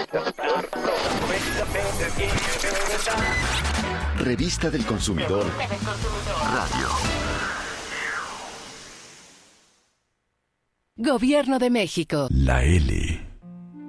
Revista del Consumidor. Radio. Gobierno de México. La L